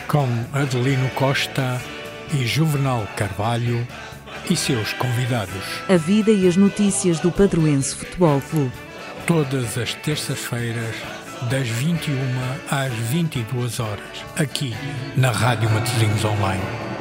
com Adelino Costa e Juvenal Carvalho e seus convidados. A vida e as notícias do Padroense Futebol Clube. Todas as terças-feiras, das 21 às 22 horas, aqui na Rádio Matosinhos Online.